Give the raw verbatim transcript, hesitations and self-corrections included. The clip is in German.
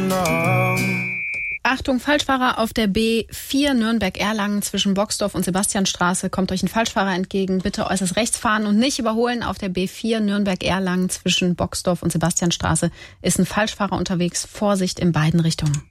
Achtung, Falschfahrer auf der B vier Nürnberg-Erlangen zwischen Boxdorf und Sebastianstraße. Kommt euch ein Falschfahrer entgegen. Bitte äußerst rechts fahren und nicht überholen. Auf der B vier Nürnberg-Erlangen zwischen Boxdorf und Sebastianstraße ist ein Falschfahrer unterwegs. Vorsicht in beiden Richtungen.